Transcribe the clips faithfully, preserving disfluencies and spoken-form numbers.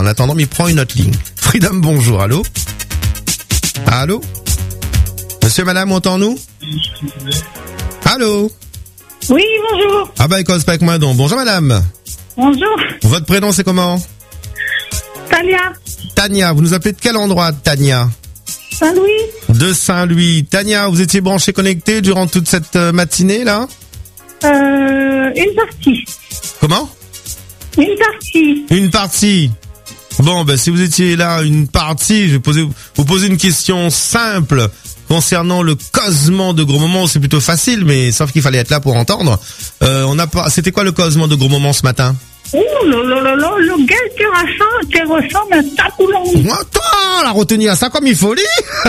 En attendant, il prend une autre ligne. Freedom, bonjour. Allô? Allô? Monsieur, madame, entend-nous? Allô? Oui, bonjour. Ah bah, il cause pas avec moi donc. Bonjour, madame. Bonjour. Votre prénom, c'est comment? Tania. Tania, vous nous appelez de quel endroit, Tania? Saint-Louis. De Saint-Louis. Tania, vous étiez branché connecté durant toute cette matinée, là? Euh, une partie. Comment? Une partie. Une partie. Bon, ben, si vous étiez là, une partie, je vais poser, vous poser une question simple concernant le cosement de gros moments. C'est plutôt facile, mais sauf qu'il fallait être là pour entendre. Euh, on a pas, c'était quoi le cosement de gros moments ce matin? Oh là là là là, le gars qui ressemble, qui ressemble à un tapoulon. Attends, la retenir à ça comme il faut, lui.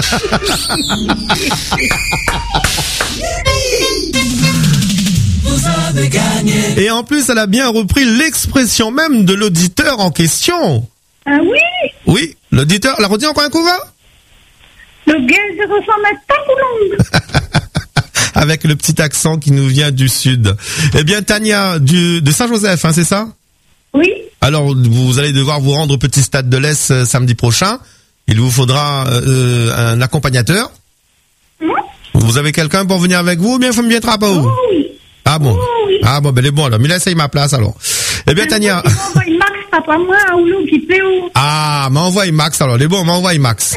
Vous avez gagné. Et en plus, elle a bien repris l'expression même de l'auditeur en question. Ah oui? Oui, l'auditeur, la redit encore un coup, va? Le gars qui ressemble à un tapoulon. Avec le petit accent qui nous vient du sud. Eh bien, Tania, du, de Saint-Joseph, hein, c'est ça? Oui. Alors, vous allez devoir vous rendre au petit stade de l'Est euh, samedi prochain. Il vous faudra euh, un accompagnateur. Mmh. Vous avez quelqu'un pour venir avec vous ou bien il faut me bien trapper? Oh oui. Ah bon? Oh oui. Ah bon, ben, elle est bon, alors. Mais là, essaye ma place, alors. Eh bien, Tania. Il Max, papa, moi, ou l'eau qui peut où? Ah, m'envoie Max, alors. Les bons, m'envoie Max.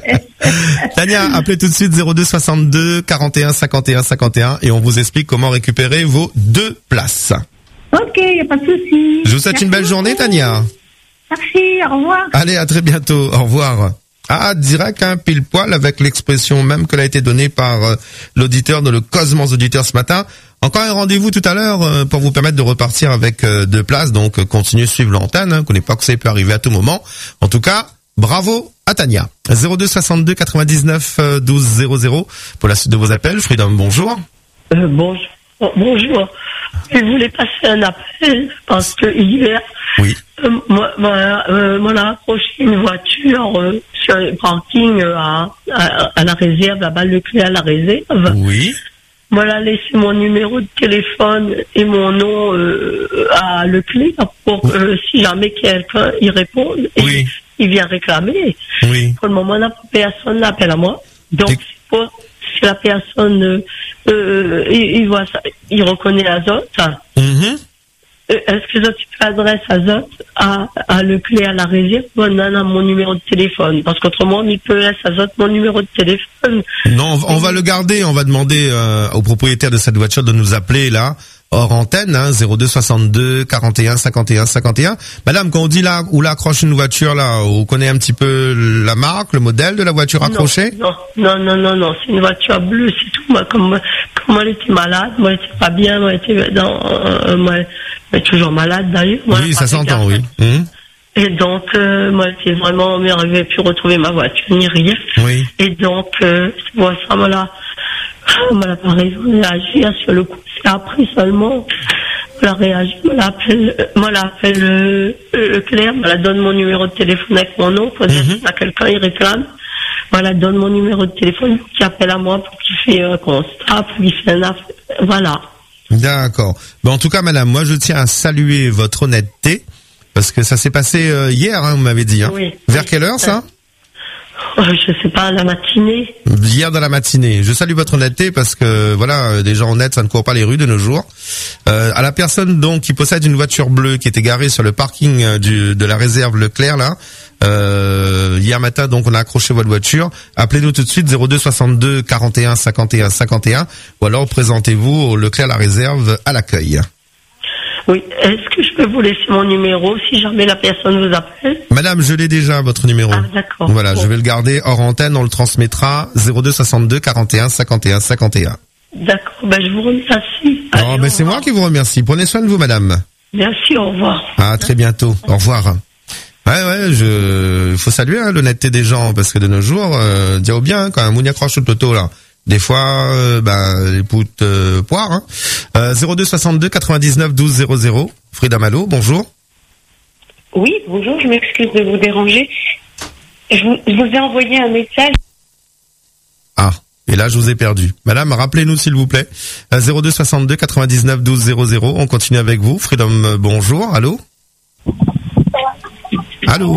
Tania, appelez tout de suite zéro deux soixante-deux quarante et un cinquante et un cinquante et un et on vous explique comment récupérer vos deux places. Ok, y a pas de souci. Je vous souhaite Merci une belle beaucoup. journée, Tania. Merci, au revoir. Allez, à très bientôt. Au revoir. Ah, direct, hein, pile poil avec l'expression même que l'a été donnée par euh, l'auditeur de le Cosmos auditeur ce matin. Encore un rendez-vous tout à l'heure euh, pour vous permettre de repartir avec euh, deux places. Donc, euh, continuez de suivre l'antenne. Hein, connaissez pas que ça peut arriver à tout moment. En tout cas, bravo à Tania. zéro deux soixante-deux quatre-vingt-dix-neuf douze zéro zéro pour la suite de vos appels. Freedom, bonjour. Euh, bonjour. Oh, bonjour. Je voulais passer un appel parce que hier, Oui. euh, moi, moi, euh, moi, on a accroché une voiture euh, sur le parking euh, à, à, à la réserve, là-bas, le clé à la réserve. Oui. Moi, on a laissé mon numéro de téléphone et mon nom euh, à le clé pour euh, si jamais quelqu'un y répond et Oui. il vient réclamer. Oui. Pour le moment, la personne n'appelle à moi. Donc, Et- c'est pour, si la personne, euh, euh, il, il voit ça, il reconnaît Azote. Mhm. Euh, Est-ce que tu peux adresser Azote à, à le clé à la réserve ou à mon numéro de téléphone? Parce qu'autrement, il peut laisser Azote mon numéro de téléphone. Non, on va- on va le garder. On va demander euh, au propriétaire de cette voiture de nous appeler là, hors antenne, hein, zéro deux soixante-deux quarante et un cinquante et un cinquante et un. Madame, quand on dit là où là accroche une voiture là, on connaît un petit peu la marque, le modèle de la voiture accrochée? Non, non, non, non, non, c'est une voiture bleue, c'est tout. Moi, comme, comme elle était malade, moi, elle était pas bien, moi, elle était dans, euh, moi, elle est toujours malade d'ailleurs. Moi, Oui, elle ça a pas s'entend, fait oui. gaffe. Mhm. Et donc, euh, moi, c'est vraiment, mais j'arrivais plus à retrouver ma voiture, ni rien. Oui. Et donc, euh, c'est pour ça, voilà, on m'a pas réagi hein, sur le coup. C'est après seulement, on a réagi, on l'appelle, moi, l'appelle euh, euh, Claire, on la donne mon numéro de téléphone avec mon nom, pour dire Mhm. à quelqu'un, il réclame. Voilà, donne mon numéro de téléphone qui appelle à moi pour qu'il fait un constat, pour qu'il fait un affaire. Voilà. D'accord. Ben, en tout cas, madame, moi je tiens à saluer votre honnêteté parce que ça s'est passé euh, hier, hein, vous m'avez dit. Hein. Oui. Vers quelle heure ça? Oh, je sais pas, la matinée. Hier dans la matinée. Je salue votre honnêteté parce que voilà, euh, des gens honnêtes, ça ne court pas les rues de nos jours. Euh, à la personne donc qui possède une voiture bleue qui était garée sur le parking euh, du, de la réserve Leclerc là. Euh, hier matin donc on a accroché votre voiture. Appelez-nous tout de suite zéro deux soixante-deux quarante et un cinquante et un cinquante et un ou alors présentez-vous au Leclerc la réserve à l'accueil. Oui. Est-ce que je peux vous laisser mon numéro si jamais la personne vous appelle? Madame, je l'ai déjà votre numéro. Ah, d'accord. Voilà, Bon. je vais le garder hors antenne, on le transmettra zéro deux soixante-deux quarante et un cinquante et un cinquante et un. D'accord. Ben, je vous remercie. Oh, Allez, ben au c'est moi revoir. qui vous remercie. Prenez soin de vous, madame. Merci, au revoir. À très bientôt. Au revoir. Ouais, ouais, je, faut saluer hein, l'honnêteté des gens parce que de nos jours, euh, diao bien hein, quand un mouni accroche le toto là. Des fois, euh, ben les poutres euh, poires. Hein. Euh, zéro deux soixante-deux quatre-vingt-dix-neuf douze zéro zéro. Frida Malo, bonjour. Oui, bonjour, je m'excuse de vous déranger. Je vous, je vous ai envoyé un message. Ah, et là je vous ai perdu. Madame, rappelez-nous s'il vous plaît. Euh, zéro deux soixante-deux quatre-vingt-dix-neuf douze zéro zéro. On continue avec vous. Freedom, euh, bonjour. Allô. Allô.